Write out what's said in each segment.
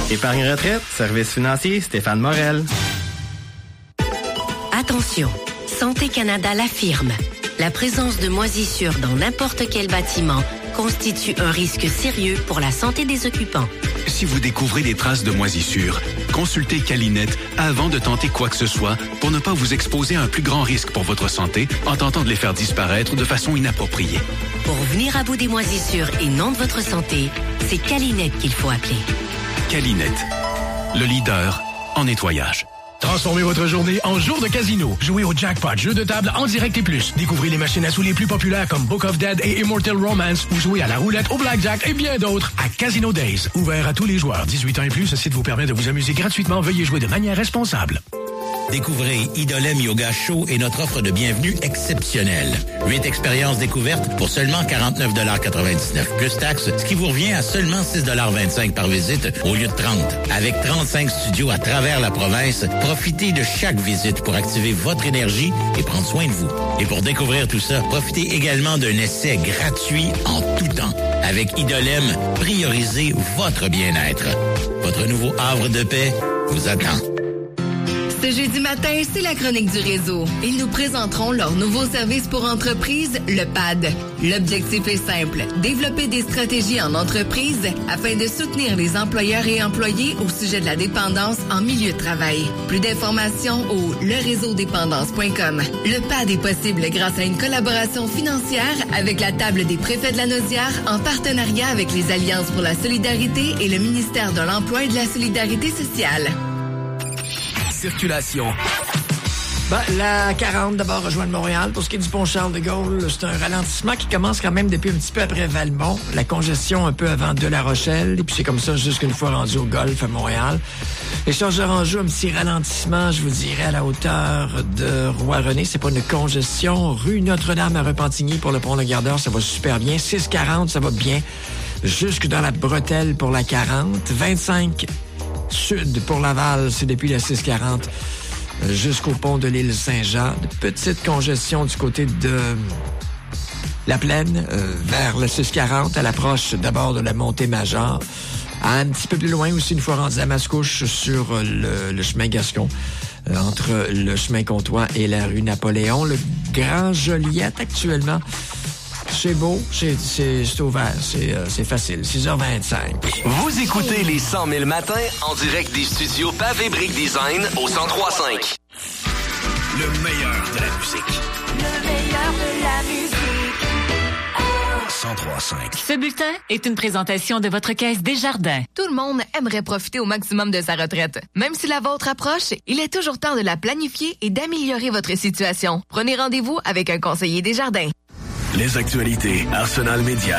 Épargne retraite, service financier, Stéphane Morel. Attention, Santé Canada l'affirme. La présence de moisissures dans n'importe quel bâtiment constitue un risque sérieux pour la santé des occupants. Si vous découvrez des traces de moisissures, consultez Calinette avant de tenter quoi que ce soit pour ne pas vous exposer à un plus grand risque pour votre santé en tentant de les faire disparaître de façon inappropriée. Pour venir à bout des moisissures et non de votre santé, c'est Calinette qu'il faut appeler. Calinette, le leader en nettoyage. Transformez votre journée en jour de casino. Jouez au jackpot, jeu de table en direct et plus. Découvrez les machines à sous les plus populaires comme Book of Dead et Immortal Romance ou jouez à la roulette, au blackjack et bien d'autres à Casino Days. Ouvert à tous les joueurs. 18 ans et plus, ce site vous permet de vous amuser gratuitement. Veuillez jouer de manière responsable. Découvrez Idolem Yoga Show et notre offre de bienvenue exceptionnelle. 8 expériences découvertes pour seulement 49,99 plus taxes, ce qui vous revient à seulement 6,25 par visite au lieu de 30. Avec 35 studios à travers la province, profitez de chaque visite pour activer votre énergie et prendre soin de vous. Et pour découvrir tout ça, profitez également d'un essai gratuit en tout temps. Avec Idolem, priorisez votre bien-être. Votre nouveau havre de paix vous attend. Ce jeudi matin, c'est la chronique du réseau. Ils nous présenteront leur nouveau service pour entreprise, le PAD. L'objectif est simple, développer des stratégies en entreprise afin de soutenir les employeurs et employés au sujet de la dépendance en milieu de travail. Plus d'informations au leréseaudépendance.com. Le PAD est possible grâce à une collaboration financière avec la Table des préfets de la Naudière en partenariat avec les Alliances pour la solidarité et le ministère de l'Emploi et de la Solidarité sociale. Circulation. La 40 d'abord rejoindre Montréal. Pour ce qui est du pont Charles-de-Gaulle, c'est un ralentissement qui commence quand même depuis un petit peu après Valmont. La congestion un peu avant de La Rochelle. Et puis c'est comme ça jusqu'une fois rendu au Golfe à Montréal. Échangeur-Anjou, un petit ralentissement, je vous dirais, à la hauteur de Roi-René. C'est pas une congestion. Rue Notre-Dame à Repentigny pour le pont Le Gardeur, ça va super bien. 640, ça va bien. Jusque dans la bretelle pour la 40. 25 Sud pour Laval, c'est depuis la 640 jusqu'au pont de l'île Saint-Jean. De petites congestions du côté de la Plaine, vers la 640, à l'approche d'abord de la Montée-Majeure. Un petit peu plus loin aussi, une fois rendu à Mascouche, sur le chemin Gascon, entre le chemin Comtois et la rue Napoléon. Le Grand Joliette, actuellement, c'est beau, c'est ouvert, c'est facile. 6h25. Vous écoutez les 100 000 matins en direct des studios Pavé Brick Design au 103.5. Le meilleur de la musique. Le meilleur de la musique. 103.5. Ce bulletin est une présentation de votre Caisse Desjardins. Tout le monde aimerait profiter au maximum de sa retraite. Même si la vôtre approche, il est toujours temps de la planifier et d'améliorer votre situation. Prenez rendez-vous avec un conseiller Desjardins. Les actualités Arsenal Média.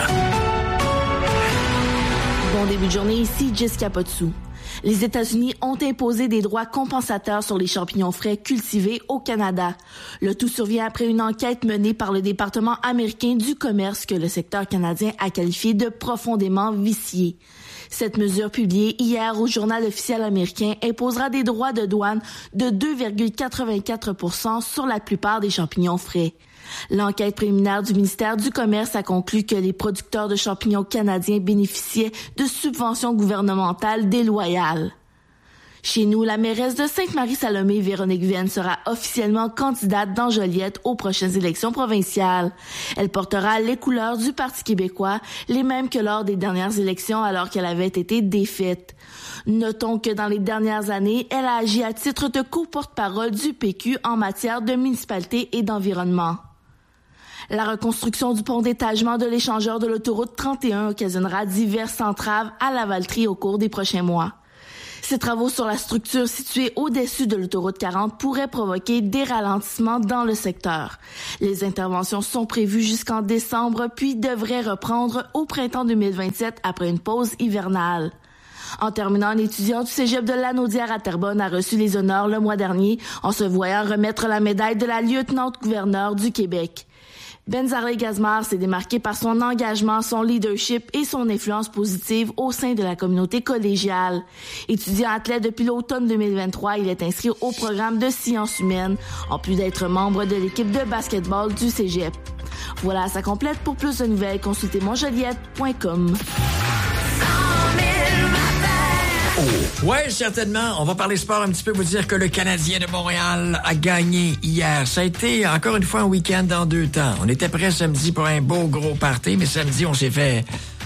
Bon début de journée, ici Jessica Potsou. Les États-Unis ont imposé des droits compensateurs sur les champignons frais cultivés au Canada. Le tout survient après une enquête menée par le département américain du commerce que le secteur canadien a qualifié de profondément vicié. Cette mesure publiée hier au Journal officiel américain imposera des droits de douane de 2,84% sur la plupart des champignons frais. L'enquête préliminaire du ministère du Commerce a conclu que les producteurs de champignons canadiens bénéficiaient de subventions gouvernementales déloyales. Chez nous, la mairesse de Sainte-Marie-Salomé, Véronique Vienne, sera officiellement candidate dans Joliette aux prochaines élections provinciales. Elle portera les couleurs du Parti québécois, les mêmes que lors des dernières élections alors qu'elle avait été défaite. Notons que dans les dernières années, elle a agi à titre de co-porte-parole du PQ en matière de municipalité et d'environnement. La reconstruction du pont d'étagement de l'échangeur de l'autoroute 31 occasionnera diverses entraves à la Valtrie au cours des prochains mois. Ces travaux sur la structure située au-dessus de l'autoroute 40 pourraient provoquer des ralentissements dans le secteur. Les interventions sont prévues jusqu'en décembre puis devraient reprendre au printemps 2027 après une pause hivernale. En terminant, un étudiant du cégep de Lanaudière à Terrebonne a reçu les honneurs le mois dernier en se voyant remettre la médaille de la lieutenant-gouverneure du Québec. Benzarley Gazmar s'est démarqué par son engagement, son leadership et son influence positive au sein de la communauté collégiale. Étudiant athlète depuis l'automne 2023, il est inscrit au programme de sciences humaines, en plus d'être membre de l'équipe de basketball du cégep. Voilà, ça complète. Pour plus de nouvelles, consultez monjoliette.com. Au Oui, certainement. On va parler sport un petit peu, vous dire que le Canadien de Montréal a gagné hier. Ça a été, encore une fois, un week-end en 2 temps. On était prêts samedi pour un beau gros party, mais samedi, on s'est fait...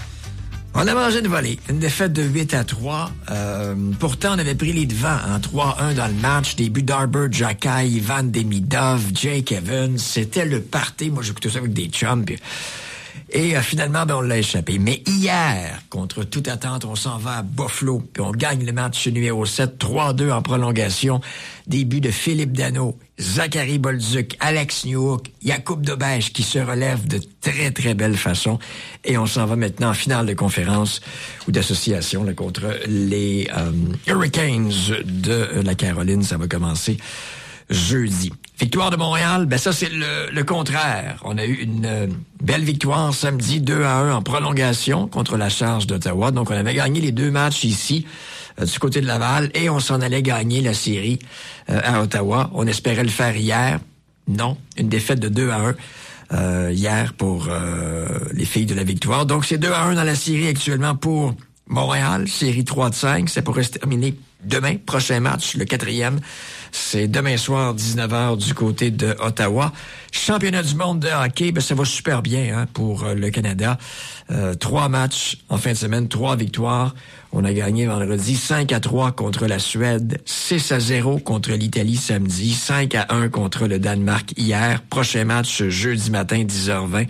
On a mangé une volée. Une défaite de 8-3. Pourtant, on avait pris les devants en 3-1 dans le match. Des buts d'Arbor, Jacky, Ivan Demidov, Jake Evans. C'était le party. Moi, j'écoutais ça avec des chums. Et finalement, on l'a échappé. Mais hier, contre toute attente, on s'en va à Buffalo. Puis on gagne le match numéro 7, 3-2 en prolongation. Des buts de Philippe Danault, Zachary Bolduc, Alex Newhook, Jakub Dobeš qui se relève de très, très belle façon. Et on s'en va maintenant en finale de conférence ou d'association là, contre les Hurricanes de la Caroline. Ça va commencer jeudi. Victoire de Montréal, ben ça c'est le contraire. On a eu une belle victoire samedi 2-1 en prolongation contre la Charge d'Ottawa. Donc on avait gagné les 2 matchs ici du côté de Laval et on s'en allait gagner la série à Ottawa. On espérait le faire hier. Non, une défaite de 2-1 hier pour les filles de la Victoire. Donc c'est 2-1 dans la série actuellement pour Montréal, série 3-5. Ça pourrait se terminer demain, prochain match, le 4e. C'est demain soir, 19h, du côté de Ottawa. Championnat du monde de hockey, ben ça va super bien hein, pour le Canada. 3 matchs en fin de semaine, 3 victoires. On a gagné vendredi 5-3 contre la Suède, 6-0 contre l'Italie samedi, 5-1 contre le Danemark hier. Prochain match jeudi matin, 10h20.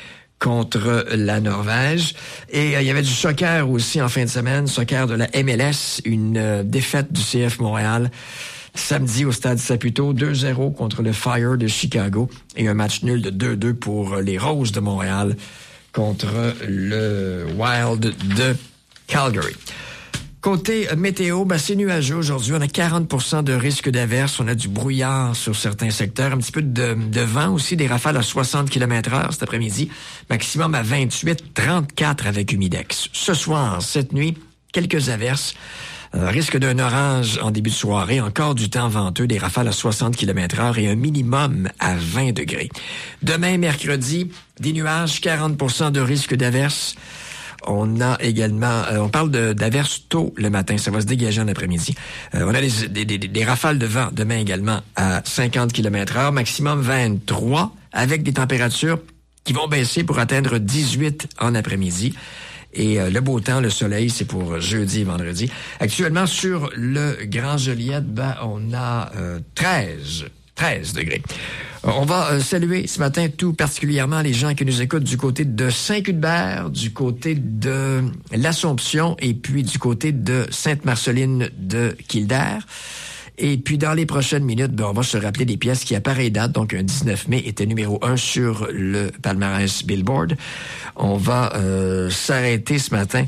Contre la Norvège. Et il y avait du soccer aussi en fin de semaine, soccer de la MLS, une défaite du CF Montréal samedi au Stade Saputo, 2-0 contre le Fire de Chicago et un match nul de 2-2 pour les Roses de Montréal contre le Wild de Calgary. Côté météo, ben c'est nuageux aujourd'hui. On a 40% de risque d'averse. On a du brouillard sur certains secteurs. Un petit peu de vent aussi, des rafales à 60 km/h cet après-midi. Maximum à 28, 34 avec humidex. Ce soir, cette nuit, quelques averses. Risque d'un orage en début de soirée. Encore du temps venteux, des rafales à 60 km/h et un minimum à 20 degrés. Demain, mercredi, des nuages, 40% de risque d'averse. On a également, on parle d'averses tôt le matin, ça va se dégager en après-midi. On a des rafales de vent demain également à 50 km/h, maximum 23, avec des températures qui vont baisser pour atteindre 18 en après-midi. Et le beau temps, le soleil, c'est pour jeudi et vendredi. Actuellement, sur le Grand Joliette, ben, on a 13 degrés. On va saluer ce matin tout particulièrement les gens qui nous écoutent du côté de Saint-Cuthbert, du côté de l'Assomption et puis du côté de Sainte-Marceline de Kildare. Et puis dans les prochaines minutes, ben, on va se rappeler des pièces qui à pareille date, donc un 19 mai, étaient numéro 1 sur le palmarès Billboard. On va s'arrêter ce matin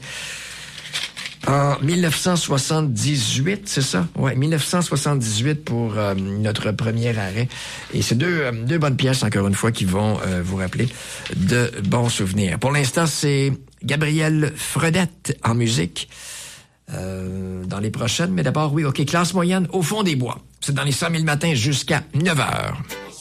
en 1978, c'est ça? Ouais, 1978 pour notre premier arrêt. Et c'est deux bonnes pièces, encore une fois, qui vont vous rappeler de bons souvenirs. Pour l'instant, c'est Gabriel Fredette en musique dans les prochaines. Mais d'abord, oui, OK, classe moyenne au fond des bois. C'est dans les 100 000 matins jusqu'à 9h.